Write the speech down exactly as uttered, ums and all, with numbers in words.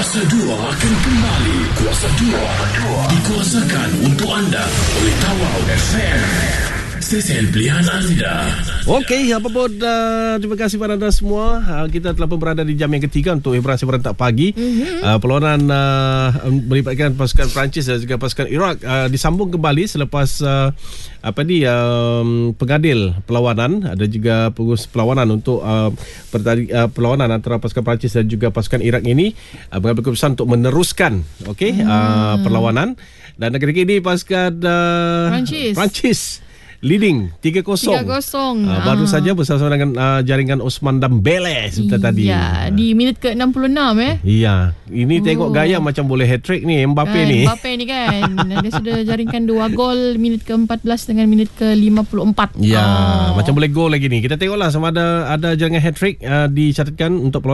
Kuasa dua akan kembali. Kuasa dua dikuasakan untuk anda oleh Tawau F M, stesen pilihan anda. Okey, apa pun uh, terima kasih kepada anda semua. Uh, kita telah pun berada di jam yang ketiga untuk Hiburan Serentak Pagi. Mm-hmm. Uh, perlawanan uh, melibatkan pasukan Perancis dan juga pasukan Iraq uh, disambung kembali selepas uh, apa ni um, pengadil perlawanan, ada juga pengurus perlawanan untuk uh, pertari, uh, perlawanan antara pasukan Perancis dan juga pasukan Iraq ini uh, mengambil keputusan untuk meneruskan okey mm. uh, perlawanan, dan negara ini pasukan uh, Perancis. Perancis leading tiga kosong. tiga kosong. Uh, baru ah. saja bersama dengan uh, jaringan Osman Dembele sebentar tadi. Ya, di minit ke enam puluh enam eh. Iya, ini oh. tengok gaya macam boleh hat-trick ni Mbappe kan, ni. Mbappe ni kan. Dia sudah jaringkan dua gol minit ke empat belas dengan minit ke lima puluh empat. Ya, oh. macam boleh gol lagi ni. Kita tengoklah sama ada ada jaringan hat-trick uh, dicatatkan untuk